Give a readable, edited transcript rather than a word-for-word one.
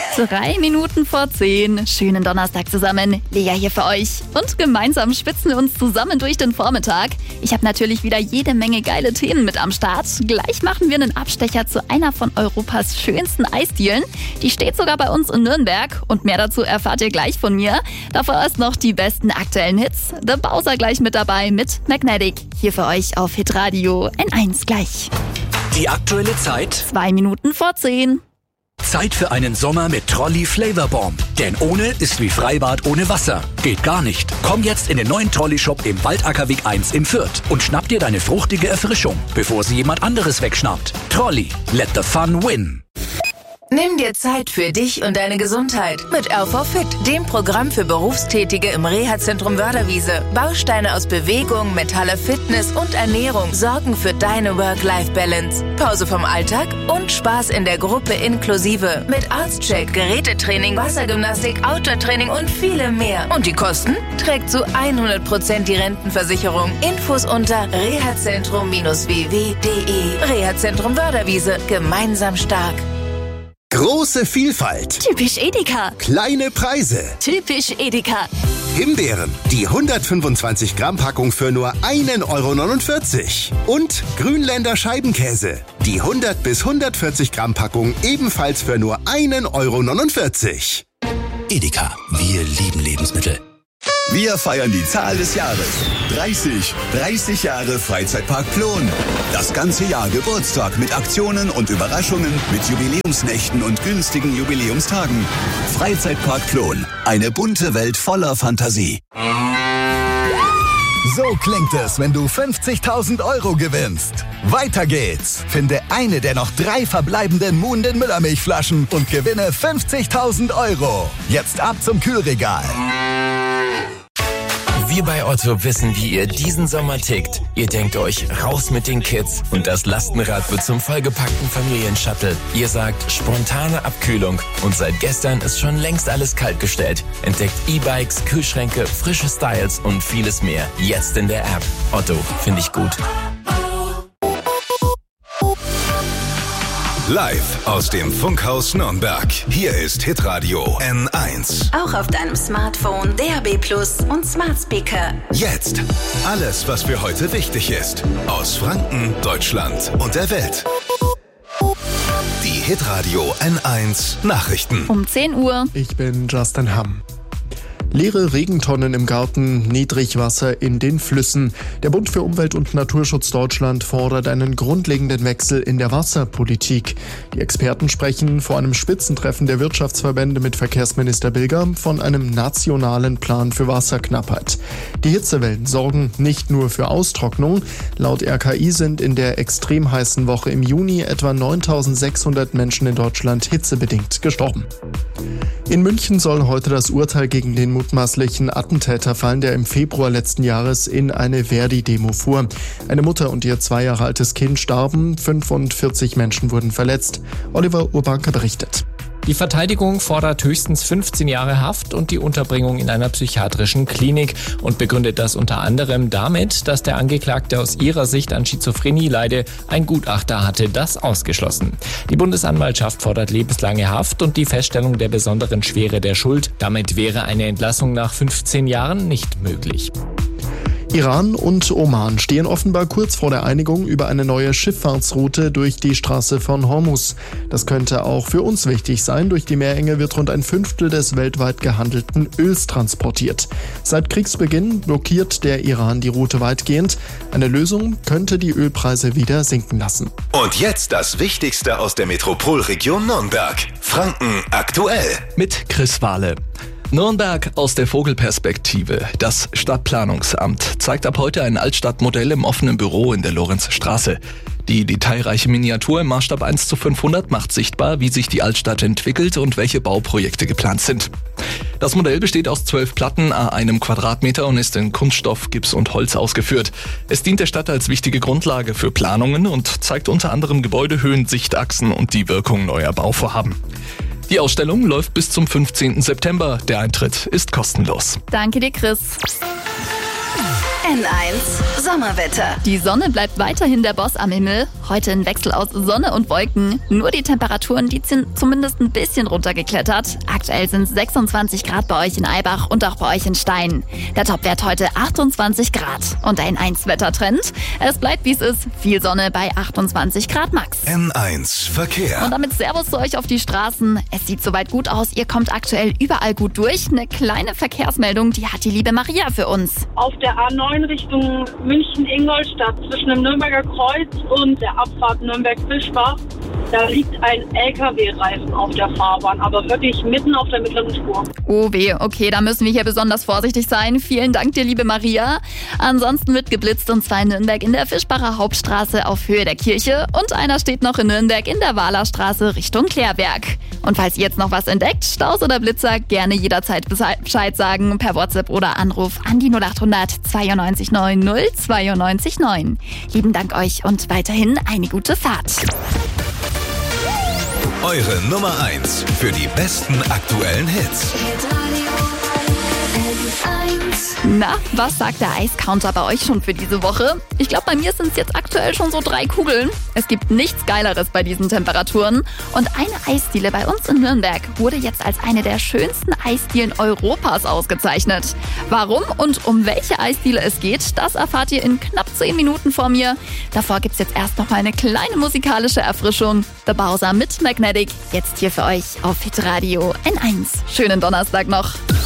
3 Minuten vor 10. Schönen Donnerstag zusammen. Lea hier für euch. Und gemeinsam schwitzen wir uns zusammen durch den Vormittag. Ich habe natürlich wieder jede Menge geile Themen mit am Start. Gleich machen wir einen Abstecher zu einer von Europas schönsten Eisdielen. Die steht sogar bei uns in Nürnberg. Und mehr dazu erfahrt ihr gleich von mir. Davor erst noch die besten aktuellen Hits. The Bowser gleich mit dabei mit Magnetic. Hier für euch auf Hitradio N1 gleich. Die aktuelle Zeit? 2 Minuten vor 10. Zeit für einen Sommer mit Trolli Flavor Bomb. Denn ohne ist wie Freibad ohne Wasser. Geht gar nicht. Komm jetzt in den neuen Trolli-Shop im Waldackerweg 1 in Fürth und schnapp dir deine fruchtige Erfrischung, bevor sie jemand anderes wegschnappt. Trolli, let the fun win. Nimm dir Zeit für dich und deine Gesundheit mit RV Fit, dem Programm für Berufstätige im Reha-Zentrum Wörderwiese. Bausteine aus Bewegung, mentaler Fitness und Ernährung sorgen für deine Work-Life-Balance. Pause vom Alltag und Spaß in der Gruppe inklusive mit Arztcheck, Gerätetraining, Wassergymnastik, Outdoor-Training und viele mehr. Und die Kosten trägt zu 100% die Rentenversicherung. Infos unter rehazentrum-ww.de. Reha-Zentrum Wörderwiese. Gemeinsam stark. Große Vielfalt. Typisch Edeka. Kleine Preise. Typisch Edeka. Himbeeren, die 125 Gramm Packung für nur 1,49 €. Und Grünländer Scheibenkäse, die 100 bis 140 Gramm Packung ebenfalls für nur 1,49 €. Edeka, wir lieben Lebensmittel. Wir feiern die Zahl des Jahres. 30 Jahre Freizeitpark Plon. Das ganze Jahr Geburtstag mit Aktionen und Überraschungen, mit Jubiläumsnächten und günstigen Jubiläumstagen. Freizeitpark Plon. Eine bunte Welt voller Fantasie. So klingt es, wenn du 50.000 € gewinnst. Weiter geht's. Finde eine der noch 3 verbleibenden Muhnden Müllermilchflaschen und gewinne 50.000 €. Jetzt ab zum Kühlregal. Wir bei Otto wissen, wie ihr diesen Sommer tickt. Ihr denkt euch, raus mit den Kids und das Lastenrad wird zum vollgepackten Familienshuttle. Ihr sagt, spontane Abkühlung und seit gestern ist schon längst alles kaltgestellt. Entdeckt E-Bikes, Kühlschränke, frische Styles und vieles mehr. Jetzt in der App. Otto, finde ich gut. Live aus dem Funkhaus Nürnberg. Hier ist Hitradio N1. Auch auf deinem Smartphone, DAB+ und Smart Speaker. Jetzt alles, was für heute wichtig ist. Aus Franken, Deutschland und der Welt. Die Hitradio N1 Nachrichten. Um 10 Uhr. Ich bin Justin Hamm. Leere Regentonnen im Garten, Niedrigwasser in den Flüssen. Der Bund für Umwelt und Naturschutz Deutschland fordert einen grundlegenden Wechsel in der Wasserpolitik. Die Experten sprechen vor einem Spitzentreffen der Wirtschaftsverbände mit Verkehrsminister Bilger von einem nationalen Plan für Wasserknappheit. Die Hitzewellen sorgen nicht nur für Austrocknung. Laut RKI sind in der extrem heißen Woche im Juni etwa 9.600 Menschen in Deutschland hitzebedingt gestorben. In München soll heute das Urteil gegen den mutmaßlichen Attentäter fallen, der im Februar letzten Jahres in eine Verdi-Demo fuhr. Eine Mutter und ihr 2 Jahre altes Kind starben, 45 Menschen wurden verletzt. Oliver Urbanke berichtet. Die Verteidigung fordert höchstens 15 Jahre Haft und die Unterbringung in einer psychiatrischen Klinik und begründet das unter anderem damit, dass der Angeklagte aus ihrer Sicht an Schizophrenie leide. Ein Gutachter hatte das ausgeschlossen. Die Bundesanwaltschaft fordert lebenslange Haft und die Feststellung der besonderen Schwere der Schuld. Damit wäre eine Entlassung nach 15 Jahren nicht möglich. Iran und Oman stehen offenbar kurz vor der Einigung über eine neue Schifffahrtsroute durch die Straße von Hormuz. Das könnte auch für uns wichtig sein. Durch die Meerenge wird rund 1/5 des weltweit gehandelten Öls transportiert. Seit Kriegsbeginn blockiert der Iran die Route weitgehend. Eine Lösung könnte die Ölpreise wieder sinken lassen. Und jetzt das Wichtigste aus der Metropolregion Nürnberg. Franken aktuell. Mit Chris Wahle. Nürnberg aus der Vogelperspektive. Das Stadtplanungsamt zeigt ab heute ein Altstadtmodell im offenen Büro in der Lorenzstraße. Die detailreiche Miniatur im Maßstab 1:500 macht sichtbar, wie sich die Altstadt entwickelt und welche Bauprojekte geplant sind. Das Modell besteht aus 12 Platten à 1 Quadratmeter und ist in Kunststoff, Gips und Holz ausgeführt. Es dient der Stadt als wichtige Grundlage für Planungen und zeigt unter anderem Gebäudehöhen, Sichtachsen und die Wirkung neuer Bauvorhaben. Die Ausstellung läuft bis zum 15. September. Der Eintritt ist kostenlos. Danke dir, Chris. N1 Sommerwetter. Die Sonne bleibt weiterhin der Boss am Himmel. Heute ein Wechsel aus Sonne und Wolken. Nur die Temperaturen, die sind zumindest ein bisschen runtergeklettert. Aktuell sind es 26 Grad bei euch in Eibach und auch bei euch in Stein. Der Topwert heute 28 Grad. Und ein 1-Wettertrend. Es bleibt wie es ist. Viel Sonne bei 28 Grad max. N1 Verkehr. Und damit Servus zu euch auf die Straßen. Es sieht soweit gut aus. Ihr kommt aktuell überall gut durch. Eine kleine Verkehrsmeldung, die hat die liebe Maria für uns. Auf der A9 Richtung München-Ingolstadt zwischen dem Nürnberger Kreuz und der Abfahrt Nürnberg-Fischbach, da liegt ein LKW-Reifen auf der Fahrbahn, aber wirklich mitten auf der mittleren Spur. Oh weh, okay, da müssen wir hier besonders vorsichtig sein. Vielen Dank dir, liebe Maria. Ansonsten wird geblitzt, und zwar in Nürnberg in der Fischbacher Hauptstraße auf Höhe der Kirche und einer steht noch in Nürnberg in der Wahlerstraße Richtung Klärwerk. Und falls ihr jetzt noch was entdeckt, Staus oder Blitzer, gerne jederzeit Bescheid sagen per WhatsApp oder Anruf an die 0800 92 90 92 9. Lieben Dank euch und weiterhin eine gute Fahrt. Eure Nummer 1 für die besten aktuellen Hits. Na, was sagt der Eiscounter bei euch schon für diese Woche? Ich glaube, bei mir sind es jetzt aktuell schon so 3 Kugeln. Es gibt nichts Geileres bei diesen Temperaturen. Und eine Eisdiele bei uns in Nürnberg wurde jetzt als eine der schönsten Eisdielen Europas ausgezeichnet. Warum und um welche Eisdiele es geht, das erfahrt ihr in knapp 10 Minuten vor mir. Davor gibt's jetzt erst noch mal eine kleine musikalische Erfrischung. The Bowser mit Magnetic, jetzt hier für euch auf Hitradio N1. Schönen Donnerstag noch.